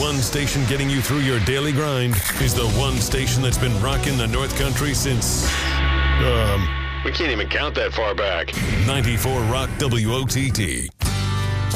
one station getting you through your daily grind is the one station that's been rocking the North Country since, we can't even count that far back. 94 Rock WOTT.